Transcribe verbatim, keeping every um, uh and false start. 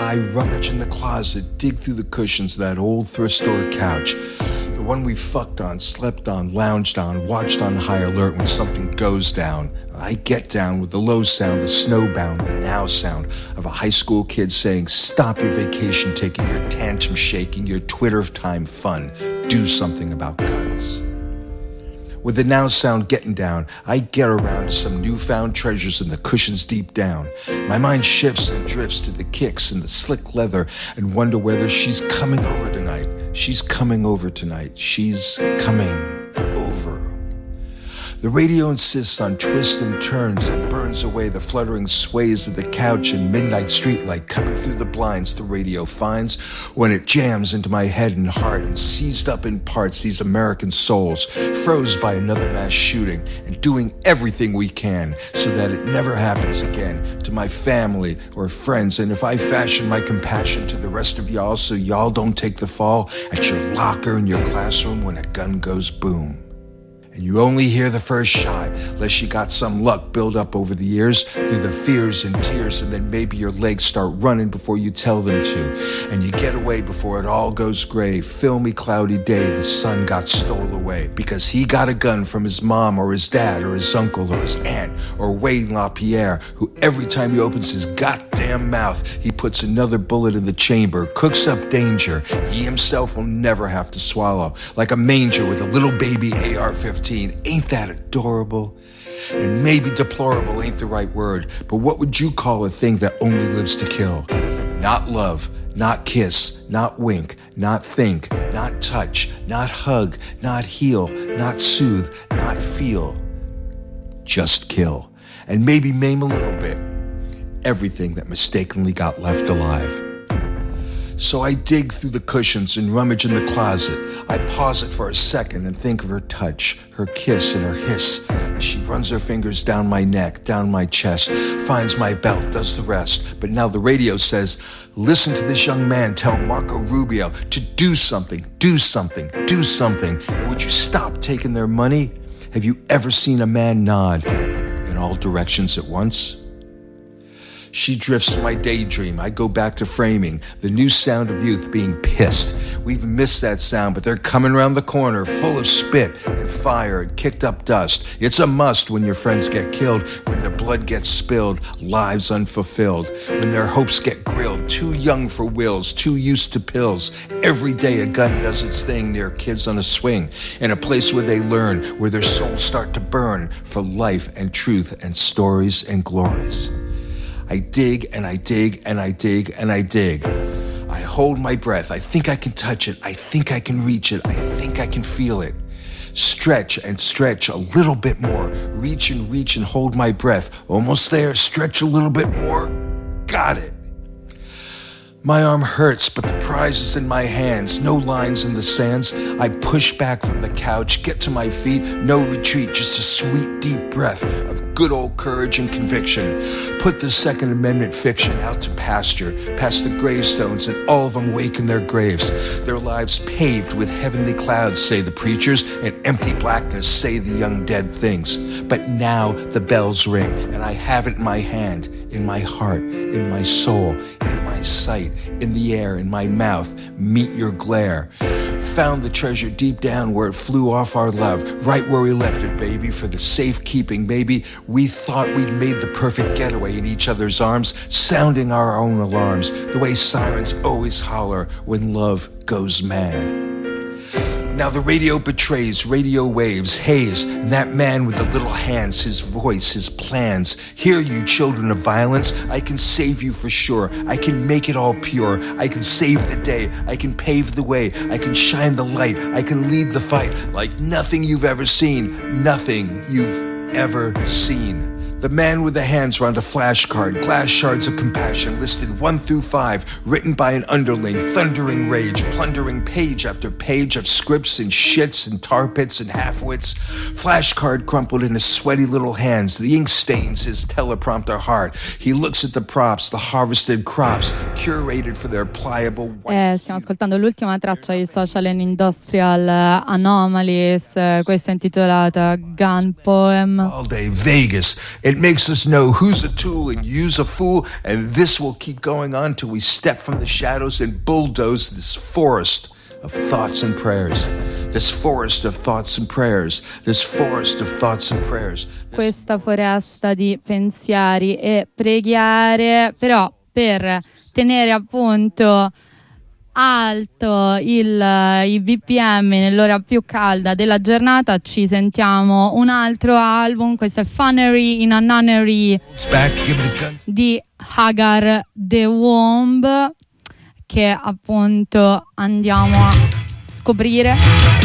I rummage in the closet, dig through the cushions of that old thrift store couch. The one we fucked on, slept on, lounged on, watched on high alert when something goes down. I get down with the low sound, the snowbound, the now sound of a high school kid saying, stop your vacation taking, your tantrum shaking, your Twitter time fun. Do something about guns. With the now sound getting down, I get around to some newfound treasures in the cushions deep down. My mind shifts and drifts to the kicks and the slick leather and wonder whether she's coming over tonight. She's coming over tonight. She's coming over. The radio insists on twists and turns and burns away the fluttering sways of the couch and midnight streetlight coming through the blinds the radio finds when it jams into my head and heart and seized up in parts these American souls, froze by another mass shooting and doing everything we can so that it never happens again to my family or friends. And if I fashion my compassion to the rest of y'all so y'all don't take the fall at your locker in your classroom when a gun goes boom. And you only hear the first shot, unless you got some luck build up over the years through the fears and tears, and then maybe your legs start running before you tell them to, and you get away before it all goes gray. Filmy, cloudy day, the sun got stole away because he got a gun from his mom or his dad or his uncle or his aunt or Wayne LaPierre, who every time he opens his goddamn mouth, he puts another bullet in the chamber, cooks up danger he himself will never have to swallow, like a manger with a little baby A R fifteen. Ain't that adorable? And maybe deplorable ain't the right word, but what would you call a thing that only lives to kill? Not love, not kiss, not wink, not think, not touch, not hug, not heal, not soothe, not feel. Just kill. And maybe maim a little bit. Everything that mistakenly got left alive. So I dig through the cushions and rummage in the closet. I pause it for a second and think of her touch, her kiss and her hiss as she runs her fingers down my neck, down my chest, finds my belt, does the rest. But now the radio says, listen to this young man tell Marco Rubio to do something, do something, do something. And would you stop taking their money? Have you ever seen a man nod in all directions at once? She drifts my daydream. I go back to framing the new sound of youth being pissed. We've missed that sound, but they're coming around the corner full of spit and fire and kicked up dust. It's a must when your friends get killed, when their blood gets spilled, lives unfulfilled, when their hopes get grilled, too young for wills, too used to pills. Every day a gun does its thing near kids on a swing, in a place where they learn, where their souls start to burn for life and truth and stories and glories. I dig and I dig and I dig and I dig. I hold my breath. I think I can touch it. I think I can reach it. I think I can feel it. Stretch and stretch a little bit more. Reach and reach and hold my breath. Almost there. Stretch a little bit more. Got it. My arm hurts, but the prize is in my hands. No lines in the sands. I push back from the couch, get to my feet. No retreat, just a sweet, deep breath of good old courage and conviction. Put the Second Amendment fiction out to pasture, past the gravestones, and all of them wake in their graves. Their lives paved with heavenly clouds, say the preachers, and empty blackness, say the young dead things. But now the bells ring, and I have it in my hand, in my heart, in my soul, in my sight, in the air, in my mouth. Meet your glare. Found the treasure deep down where it flew off our love, right where we left it, baby, for the safekeeping, baby. We thought we'd made the perfect getaway in each other's arms, sounding our own alarms, the way sirens always holler when love goes mad. Now the radio betrays, radio waves, haze, and that man with the little hands, his voice, his plans. Hear you, children of violence, I can save you for sure. I can make it all pure. I can save the day. I can pave the way. I can shine the light. I can lead the fight like nothing you've ever seen. Nothing you've ever seen. The man with the hands round a flashcard, glass shards of compassion, listed one through five, written by an underling, thundering rage, plundering page after page of scripts and shits and tar pits and half-wits. Flashcard crumpled in his sweaty little hands, the ink stains his teleprompter heart. He looks at the props, the harvested crops, curated for their pliable white... Eh, stiamo ascoltando l'ultima traccia di Social and Industrial Anomalies, questa è intitolata Gun Poem. All day Vegas. It makes us know who's a tool and you's a fool, and this will keep going on till we step from the shadows and bulldoze this forest of thoughts and prayers. This forest of thoughts and prayers. This forest of thoughts and prayers. This... Questa foresta di pensieri e preghiere, però per tenere appunto alto il, i B P M nell'ora più calda della giornata, ci sentiamo un altro album. Questo è Funnery in a Nunnery di Hagar the Womb, che appunto andiamo a scoprire.